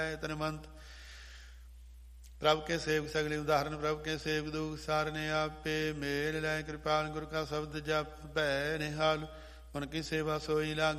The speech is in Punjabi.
ਤਨਮੰਤ। ਪ੍ਰਭ ਕੇ ਸੇਵਕ ਸਗਲੇ ਉਦਾਹਰਨ, ਪ੍ਰਭ ਕੇ ਸੇਵਕ ਦੁਖ ਸਾਰਨੇ ਆਪੇ। ਮੇਲ ਲੈ ਕਿਰਪਾਲ ਗੁਰ ਕਾ ਸ਼ਬਦ ਜਪ ਭੈ ਨਿਹਾਲ, ਮਨ ਕੀ ਸੇਵਾ ਸੋਈ ਲਾਗ